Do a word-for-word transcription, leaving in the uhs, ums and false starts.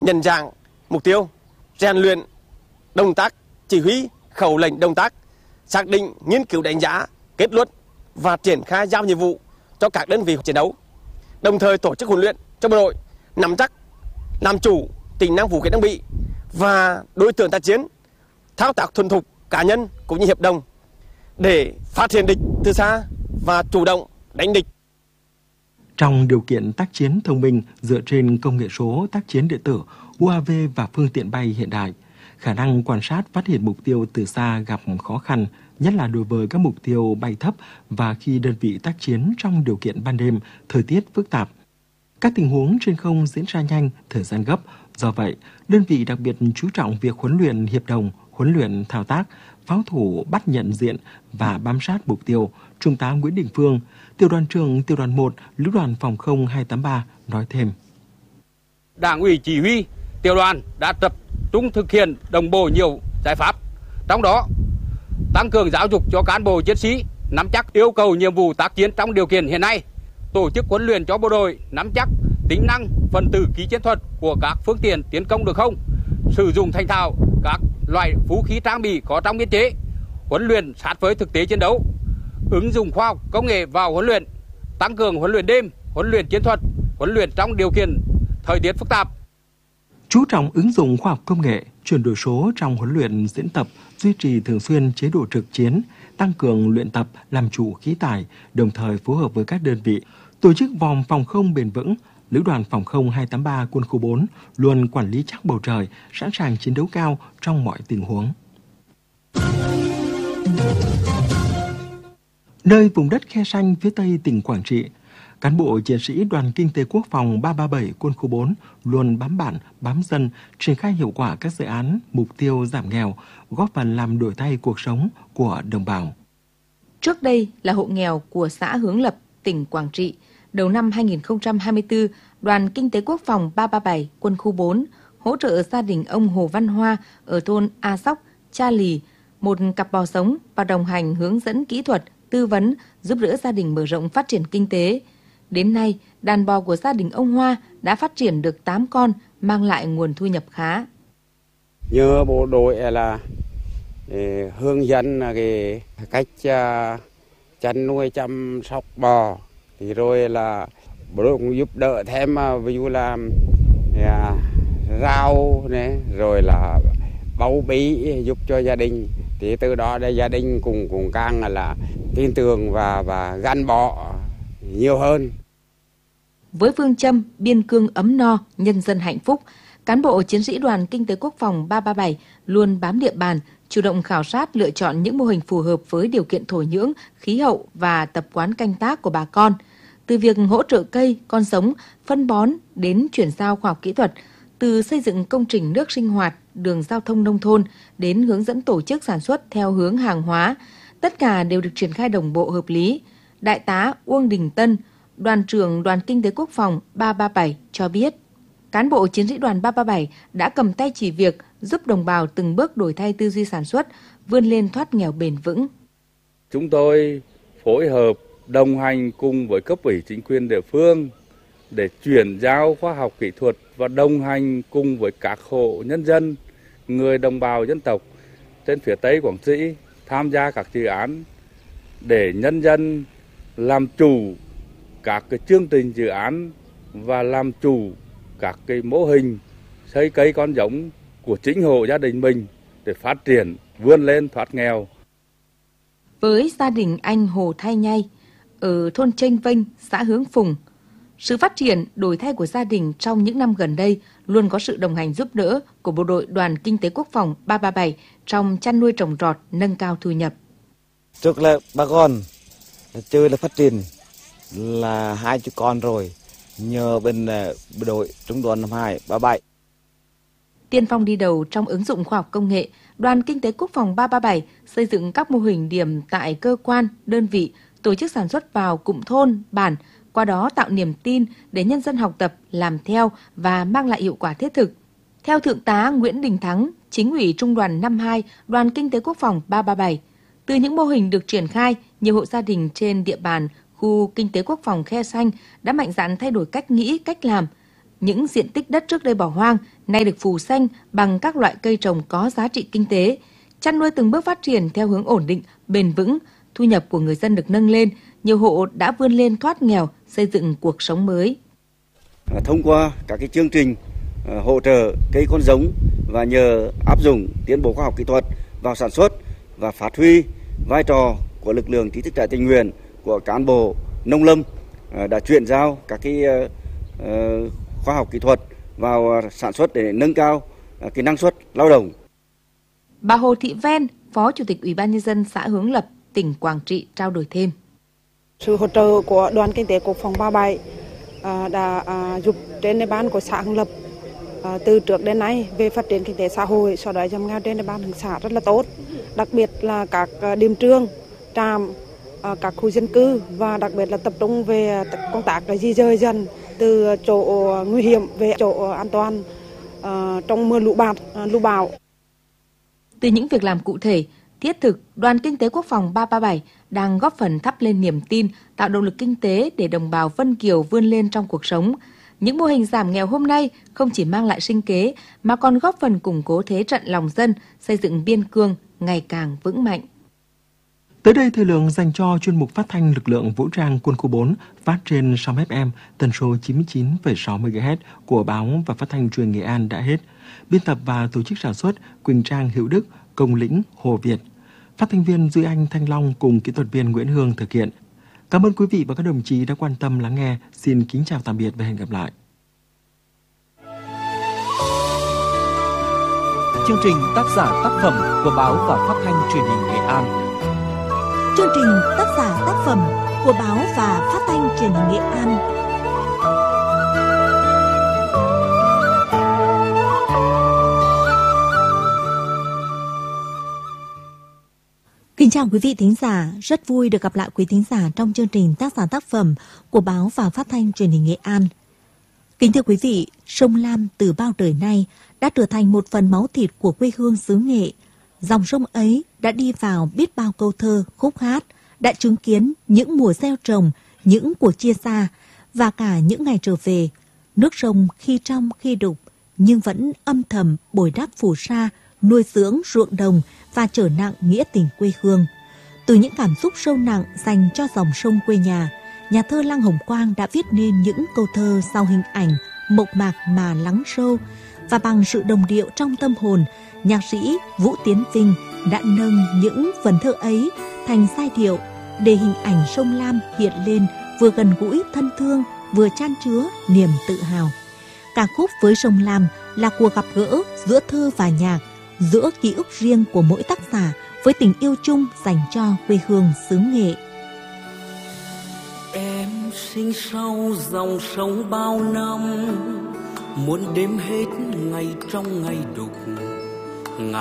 nhận dạng mục tiêu, rèn luyện động tác chỉ huy, khẩu lệnh động tác, xác định nghiên cứu đánh giá kết luận và triển khai giao nhiệm vụ cho các đơn vị chiến đấu, đồng thời tổ chức huấn luyện cho bộ đội nắm chắc, làm chủ tính năng vũ khí trang bị và đối tượng tác chiến, thao tác thuần thục cá nhân cũng như hiệp đồng để phát hiện địch từ xa và chủ động đánh địch. Trong điều kiện tác chiến thông minh dựa trên công nghệ số tác chiến điện tử, u a vê và phương tiện bay hiện đại, khả năng quan sát phát hiện mục tiêu từ xa gặp khó khăn, nhất là đối với các mục tiêu bay thấp và khi đơn vị tác chiến trong điều kiện ban đêm, thời tiết phức tạp. Các tình huống trên không diễn ra nhanh, thời gian gấp. Do vậy, đơn vị đặc biệt chú trọng việc huấn luyện hiệp đồng, huấn luyện thao tác, pháo thủ bắt nhận diện và bám sát mục tiêu. Trung tá Nguyễn Đình Phương, tiểu đoàn trưởng tiểu đoàn một, lữ đoàn phòng không hai tám ba nói thêm. Đảng ủy chỉ huy tiểu đoàn đã tập trung thực hiện đồng bộ nhiều giải pháp, trong đó tăng cường giáo dục cho cán bộ chiến sĩ nắm chắc yêu cầu nhiệm vụ tác chiến trong điều kiện hiện nay, tổ chức huấn luyện cho bộ đội nắm chắc tính năng phần tử kỹ chiến thuật của các phương tiện tiến công đường không, sử dụng thành thạo các loại vũ khí trang bị có trong biên chế, huấn luyện sát với thực tế chiến đấu, ứng dụng khoa học công nghệ vào huấn luyện, tăng cường huấn luyện đêm, huấn luyện chiến thuật, huấn luyện trong điều kiện thời tiết phức tạp. Chú trọng ứng dụng khoa học công nghệ, chuyển đổi số trong huấn luyện diễn tập, duy trì thường xuyên chế độ trực chiến, tăng cường luyện tập làm chủ khí tài, đồng thời phối hợp với các đơn vị, tổ chức vòng phòng không bền vững. Lữ đoàn phòng không hai tám ba quân khu bốn luôn quản lý chắc bầu trời, sẵn sàng chiến đấu cao trong mọi tình huống. Nơi vùng đất khe xanh phía tây tỉnh Quảng Trị, cán bộ chiến sĩ Đoàn Kinh tế Quốc phòng ba ba bảy quân khu bốn luôn bám bản, bám dân, triển khai hiệu quả các dự án, mục tiêu giảm nghèo, góp phần làm đổi thay cuộc sống của đồng bào. Trước đây là hộ nghèo của xã Hướng Lập, tỉnh Quảng Trị. Đầu năm hai nghìn không trăm hai mươi tư, Đoàn Kinh tế Quốc phòng ba ba bảy quân khu bốn hỗ trợ gia đình ông Hồ Văn Hoa ở thôn A Sóc, Cha Lì, một cặp bò sống và đồng hành hướng dẫn kỹ thuật, tư vấn, giúp đỡ gia đình mở rộng phát triển kinh tế. Đến nay, đàn bò của gia đình ông Hoa đã phát triển được tám con, mang lại nguồn thu nhập khá. Nhờ bộ đội là hướng dẫn cái cách chăn nuôi chăm sóc bò, thì rồi là bộ đội cũng giúp đỡ thêm, ví dụ là rau này, rồi là bầu bí giúp cho gia đình, thì từ đó để gia đình cùng cùng càng là tin tưởng và và gắn bó nhiều hơn. Với phương châm biên cương ấm no, nhân dân hạnh phúc, cán bộ chiến sĩ Đoàn Kinh tế Quốc phòng ba ba bảy luôn bám địa bàn, chủ động khảo sát lựa chọn những mô hình phù hợp với điều kiện thổ nhưỡng, khí hậu và tập quán canh tác của bà con. Từ việc hỗ trợ cây, con giống, phân bón đến chuyển giao khoa học kỹ thuật, từ xây dựng công trình nước sinh hoạt, đường giao thông nông thôn đến hướng dẫn tổ chức sản xuất theo hướng hàng hóa, tất cả đều được triển khai đồng bộ hợp lý. Đại tá Uông Đình Tân, Đoàn trưởng Đoàn Kinh tế Quốc phòng ba ba bảy cho biết, cán bộ chiến sĩ đoàn ba ba bảy đã cầm tay chỉ việc giúp đồng bào từng bước đổi thay tư duy sản xuất, vươn lên thoát nghèo bền vững. Chúng tôi phối hợp đồng hành cùng với cấp ủy chính quyền địa phương để chuyển giao khoa học kỹ thuật và đồng hành cùng với các hộ nhân dân, người đồng bào dân tộc trên phía Tây Quảng Trị tham gia các dự án để nhân dân làm chủ các cái chương trình dự án và làm chủ các cái mô hình xây cây con giống của chính hộ gia đình mình để phát triển, vươn lên thoát nghèo. Với gia đình anh Hồ Thay Nhai ở thôn Chênh Vênh, xã Hướng Phùng, sự phát triển đổi thay của gia đình trong những năm gần đây luôn có sự đồng hành giúp đỡ của bộ đội Đoàn Kinh tế Quốc phòng ba ba bảy trong chăn nuôi trồng trọt, nâng cao thu nhập. Trước là bà con chơi là phát triển là hai chú con rồi, nhờ bên bộ đội trung đoàn năm hai ba bảy. Tiên phong đi đầu trong ứng dụng khoa học công nghệ, Đoàn Kinh tế Quốc phòng ba ba bảy xây dựng các mô hình điểm tại cơ quan, đơn vị, tổ chức sản xuất vào cụm thôn, bản, qua đó tạo niềm tin để nhân dân học tập, làm theo và mang lại hiệu quả thiết thực. Theo Thượng tá Nguyễn Đình Thắng, Chính ủy Trung đoàn năm hai, Đoàn Kinh tế Quốc phòng ba ba bảy, từ những mô hình được triển khai, nhiều hộ gia đình trên địa bàn khu Kinh tế Quốc phòng Khe Xanh đã mạnh dạn thay đổi cách nghĩ, cách làm. Những diện tích đất trước đây bỏ hoang nay được phủ xanh bằng các loại cây trồng có giá trị kinh tế. Chăn nuôi từng bước phát triển theo hướng ổn định, bền vững, thu nhập của người dân được nâng lên, nhiều hộ đã vươn lên thoát nghèo, xây dựng cuộc sống mới. Thông qua các cái chương trình hỗ trợ cây con giống và nhờ áp dụng tiến bộ khoa học kỹ thuật vào sản xuất và phát huy vai trò của lực lượng trí thức trẻ tình nguyện, của cán bộ nông lâm đã chuyển giao các cái khoa học kỹ thuật vào sản xuất để nâng cao cái năng suất lao động. Bà Hồ Thị Ven, Phó Chủ tịch Ủy ban Nhân dân xã Hướng Lập, tỉnh Quảng Trị trao đổi thêm. Sự hỗ trợ của Đoàn Kinh tế Quốc phòng ba mươi bảy đã giúp trên địa bàn của xã Hướng Lập từ trước đến nay về phát triển kinh tế xã hội, xóa đói giảm nghèo trên địa bàn xã rất là tốt. Đặc biệt là các điểm trường, trạm, các khu dân cư và đặc biệt là tập trung về công tác di dời dân từ chỗ nguy hiểm về chỗ an toàn trong mưa lũ bạt, lũ bão. Từ những việc làm cụ thể, thiết thực, Đoàn Kinh tế Quốc phòng ba ba bảy đang góp phần thắp lên niềm tin, tạo động lực kinh tế để đồng bào Vân Kiều vươn lên trong cuộc sống. Những mô hình giảm nghèo hôm nay không chỉ mang lại sinh kế mà còn góp phần củng cố thế trận lòng dân, xây dựng biên cương ngày càng vững mạnh. Tới đây, thời lượng dành cho chuyên mục phát thanh lực lượng vũ trang quân khu bốn phát trên sóng ép em tần số chín mươi chín phẩy sáu mê ga héc của báo và phát thanh truyền Nghệ An đã hết. Biên tập và tổ chức sản xuất Quỳnh Trang, Hữu Đức, Công Lĩnh, Hồ Việt. Phát thanh viên Duy Anh, Thanh Long cùng kỹ thuật viên Nguyễn Hương thực hiện. Cảm ơn quý vị và các đồng chí đã quan tâm lắng nghe. Xin kính chào tạm biệt và hẹn gặp lại. Chương trình tác giả tác phẩm của báo và phát thanh truyền hình Nghệ An. Chương trình tác giả tác phẩm của báo và phát thanh truyền hình Nghệ An. Kính chào quý vị thính giả, rất vui được gặp lại quý thính giả trong chương trình tác giả tác phẩm của báo và phát thanh truyền hình Nghệ An. Kính thưa quý vị, sông Lam từ bao đời nay đã trở thành một phần máu thịt của quê hương xứ Nghệ. Dòng sông ấy đã đi vào biết bao câu thơ, khúc hát, đã chứng kiến những mùa gieo trồng, những cuộc chia xa và cả những ngày trở về. Nước sông khi trong khi đục nhưng vẫn âm thầm bồi đắp phù sa, nuôi dưỡng ruộng đồng và trở nặng nghĩa tình quê hương. Từ những cảm xúc sâu nặng dành cho dòng sông quê nhà, nhà thơ Lăng Hồng Quang đã viết nên những câu thơ sau hình ảnh mộc mạc mà lắng sâu, và bằng sự đồng điệu trong tâm hồn, nhạc sĩ Vũ Tiến Vinh đã nâng những vần thơ ấy thành giai điệu để hình ảnh sông Lam hiện lên vừa gần gũi thân thương, vừa chan chứa niềm tự hào. Ca khúc với sông Lam là cuộc gặp gỡ giữa thơ và nhạc, giữa ký ức riêng của mỗi tác giả với tình yêu chung dành cho quê hương xứ Nghệ. Em sinh sau dòng sông bao năm, muốn đếm hết ngày trong ngày đục.